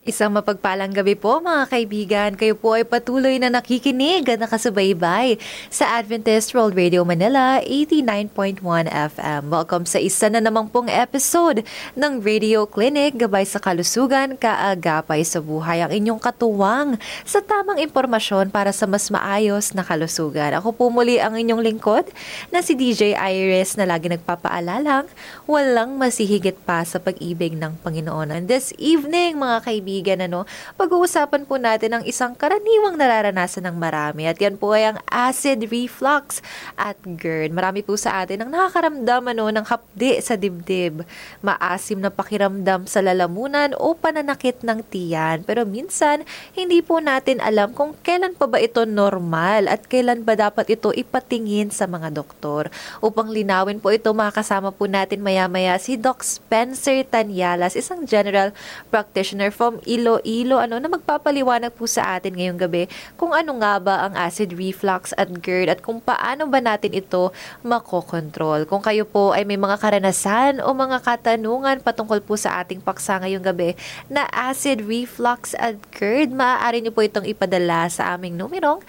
Isang mapagpalang gabi po mga kaibigan. Kayo po ay patuloy na nakikinig at nakasubaybay sa Adventist World Radio Manila 89.1 FM. Welcome sa isa na namang pong episode ng Radio Clinic Gabay sa Kalusugan, Kaagapay sa Buhay. Ang inyong katuwang sa tamang impormasyon para sa mas maayos na kalusugan. Ako po muli ang inyong lingkod na si DJ Iris na lagi nagpapaalalang walang masihigit pa sa pag-ibig ng Panginoon. And this evening mga kaibigan, pag-uusapan po natin ang isang karaniwang nararanasan ng marami at yan po ay ang acid reflux at GERD. Marami po sa atin ang nakakaramdam ng hapdi sa dibdib, maasim na pakiramdam sa lalamunan o pananakit ng tiyan. Pero minsan, hindi po natin alam kung kailan pa ba ito normal at kailan ba dapat ito ipatingin sa mga doktor. Upang linawin po ito, makasama po natin maya-maya si Doc Spencer Tanyalas, isang general practitioner from Iloilo, na magpapaliwanag po sa atin ngayong gabi kung ano nga ba ang acid reflux at GERD at kung paano ba natin ito makokontrol. Kung kayo po ay may mga karanasan o mga katanungan patungkol po sa ating paksa ngayong gabi na acid reflux at GERD, maaari niyo po itong ipadala sa aming numerong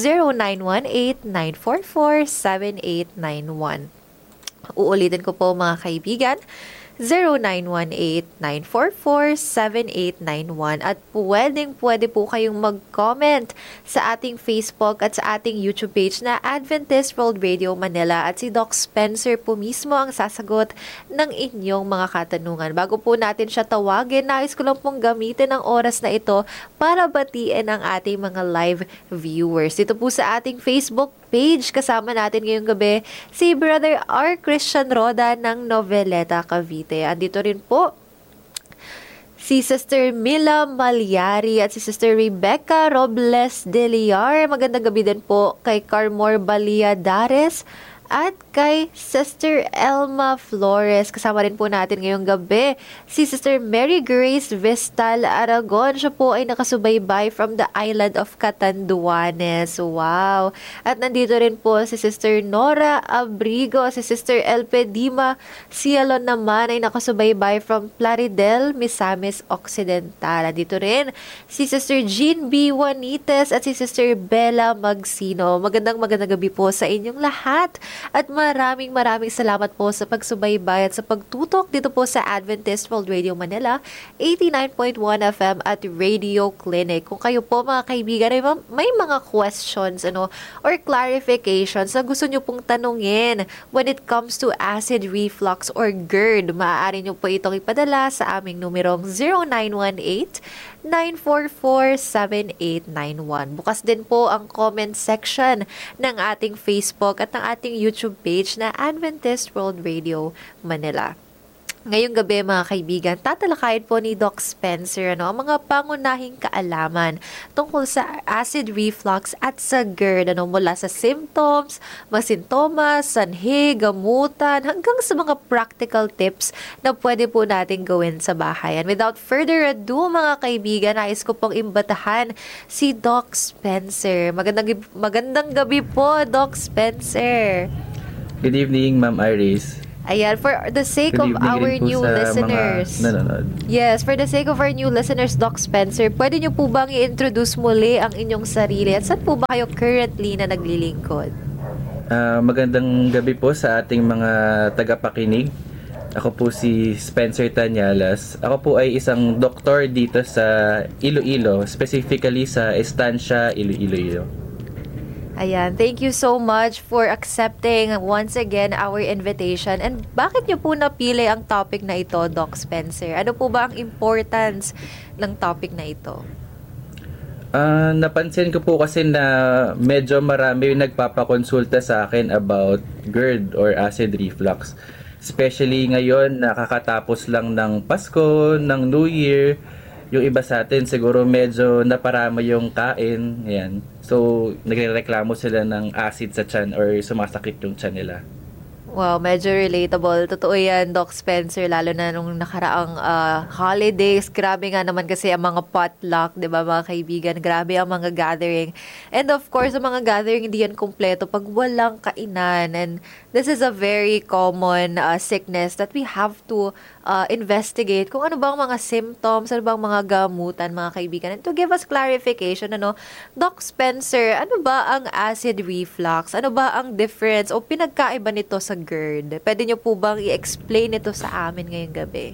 0918-944-7891. Uulitin ko po mga kaibigan, 0918-944-7891 at pwede po kayong mag-comment sa ating Facebook at sa ating YouTube page na Adventist World Radio Manila at si Doc Spencer po mismo ang sasagot ng inyong mga katanungan. Bago po natin siya tawagin, nais ko lang pong gamitin ang oras na ito para batiin ang ating mga live viewers. Dito po sa ating Facebook page, kasama natin ngayong gabi si Brother R. Christian Roda ng Noveleta, Cavite. Andito rin po si Sister Mila Malyari at si Sister Rebecca Robles de Liar. Magandang gabi din po kay Carmor Baliadares at kay Sister Elma Flores. Kasama rin po natin ngayong gabi si Sister Mary Grace Vistal Aragon. Siya po ay nakasubaybay from the island of Catanduanes. Wow! At nandito rin po si Sister Nora Abrigo, si Sister Elpe Dima Cielo naman ay nakasubaybay from Plaridel, Misamis Occidental. Nandito rin si Sister Jean B. Juanites at si Sister Bella Magsino. Magandang gabi po sa inyong lahat. At maraming salamat po sa pagsubaybay at sa pagtutok dito po sa Adventist World Radio Manila 89.1 FM at Radio Clinic. Kung kayo po mga kaibigan ay may mga questions or clarifications na gusto nyo pong tanungin when it comes to acid reflux or GERD, maaari nyo po itong ipadala sa aming numerong 0918-944-7891. Bukas din po ang comment section ng ating Facebook at ng ating YouTube page na Adventist World Radio Manila. Ngayong gabi mga kaibigan, tatalakayin po ni Doc Spencer ang mga pangunahing kaalaman tungkol sa acid reflux at sa GERD, mula sa symptoms, masintomas, sanhi, gamutan, hanggang sa mga practical tips na pwede po natin gawin sa bahay. And without further ado mga kaibigan, nais ko pong imbatahan si Doc Spencer. Magandang gabi po, Doc Spencer. Good evening, Ma'am Iris. Ayan, for the sake of our new listeners. Yes, for the sake of our new listeners, Doc Spencer, pwede niyo po bang i-introduce muli ang inyong sarili at saan po ba kayo currently na naglilingkod? Magandang gabi po sa ating mga tagapakinig. Ako po si Spencer Tanyalas. Ako po ay isang doktor dito sa Iloilo, specifically sa Estancia, Iloilo. Ayan, thank you so much for accepting once again our invitation. And bakit niyo po napili ang topic na ito, Doc Spencer? Ano po ba ang importance ng topic na ito? Napansin ko po kasi na medyo marami yung nagpapakonsulta sa akin about GERD or acid reflux. Especially ngayon, nakakatapos lang ng Pasko, ng New Year. Yung iba sa atin siguro medyo naparama yung kain, yan. So, nagrereklamo sila ng acid sa tiyan or sumasakit yung tiyan nila. Wow, medyo relatable. Totoo yan, Doc Spencer, lalo na nung nakaraang holidays. Grabe nga naman kasi ang mga potluck, di ba mga kaibigan? Grabe ang mga gathering. And of course, ang mga gathering hindi yan kumpleto pag walang kainan. And this is a very common sickness that we have to investigate kung ano bang mga symptoms, ano bang mga gamutan, mga kaibigan. And to give us clarification, Doc Spencer, ano ba ang acid reflux? Ano ba ang difference o pinagkaiba nito sa GERD? Pwede niyo po bang i-explain ito sa amin ngayong gabi?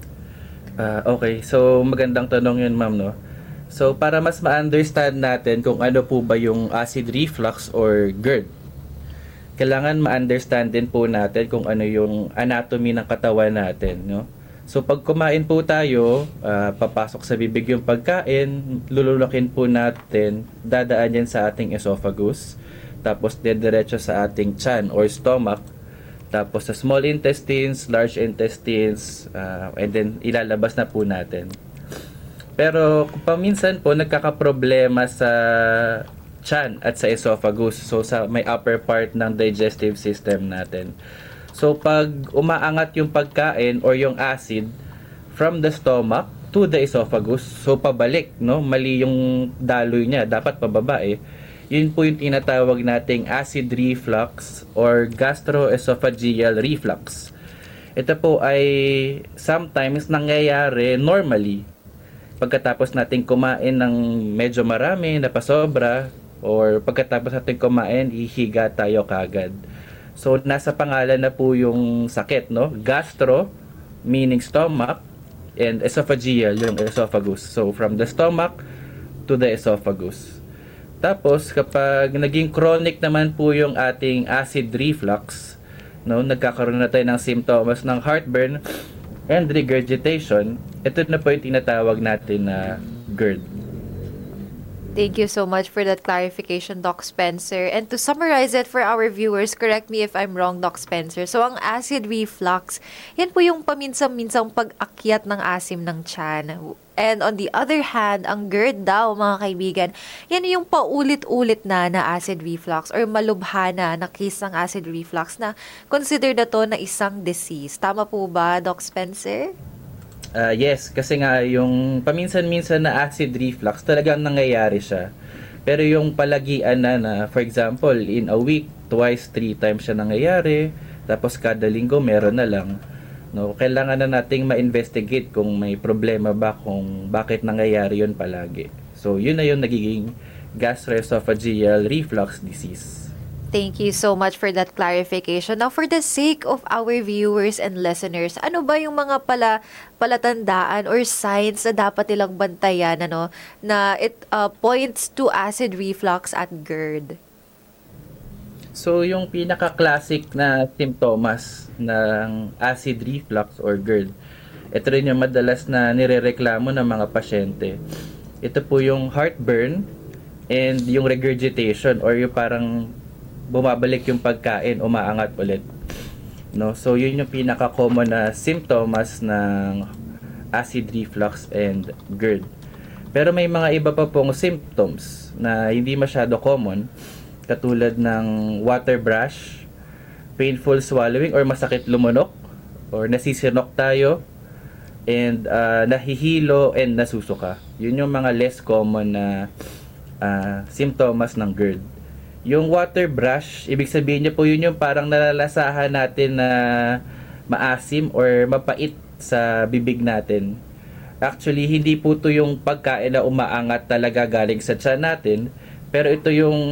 Okay, so magandang tanong yun, ma'am, no? So, para mas ma-understand natin kung ano po ba yung acid reflux or GERD, kailangan ma-understand din po natin kung ano yung anatomy ng katawan natin, no? So, pag kumain po tayo, papasok sa bibig yung pagkain, lululokin po natin, dadaan yan sa ating esophagus, tapos dediretso sa ating tiyan or stomach, tapos sa small intestines, large intestines, and then ilalabas na po natin. Pero paminsan po nagkakaproblema sa tiyan at sa esophagus, so sa may upper part ng digestive system natin. So pag umaangat yung pagkain or yung acid from the stomach to the esophagus, so pabalik, no? Mali yung daloy niya, dapat pababa eh. Yun po yung tinatawag nating acid reflux or gastroesophageal reflux. Ito po ay sometimes nangyayari normally pagkatapos nating kumain ng medyo marami na pasobra or pagkatapos nating kumain, ihiga tayo kagad. So, nasa pangalan na po yung sakit, no? Gastro, meaning stomach, and esophageal, yung esophagus. So, from the stomach to the esophagus. Tapos, kapag naging chronic naman po yung ating acid reflux, no, nagkakaroon na tayo ng symptoms ng heartburn and regurgitation, ito na po yung tinatawag natin na GERD. Thank you so much for that clarification, Doc Spencer. And to summarize it for our viewers, correct me if I'm wrong, Doc Spencer. So, ang acid reflux, yan po yung paminsan-minsang pag-akyat ng asim ng tiyan. And on the other hand, ang GERD daw, mga kaibigan, yan yung paulit-ulit na acid reflux or malubhana na case ng acid reflux na consider na to na isang disease. Tama po ba, Doc Spencer? Yes, kasi nga yung paminsan-minsan na acid reflux talagang nangyayari siya. Pero yung palagian na for example, in a week, twice, 3 times siya nangyayari, tapos kada linggo meron na lang. No, kailangan na nating ma-investigate kung may problema ba kung bakit nangyayari yun palagi. So, yun na yung nagiging gastroesophageal reflux disease. Thank you so much for that clarification. Now, for the sake of our viewers and listeners, ano ba yung mga palatandaan or signs na dapat nilang bantayan na it points to acid reflux at GERD? So, yung pinaka-classic na simptomas ng acid reflux or GERD, ito rin yung madalas na nirereklamo ng mga pasyente. Ito po yung heartburn and yung regurgitation or yung parang bumabalik yung pagkain, umaangat ulit. No? So, yun yung pinaka-common na symptoms ng acid reflux and GERD. Pero may mga iba pa pong symptoms na hindi masyado common, katulad ng water brush, painful swallowing or masakit lumunok, or nasisinok tayo, and nahihilo and nasusuka. Yun yung mga less common na symptoms ng GERD. Yung water brush, ibig sabihin niya po yun yung parang nalalasahan natin na maasim or mapait sa bibig natin. Actually, hindi po to yung pagkain na umaangat talaga galing sa tiyan natin, pero ito yung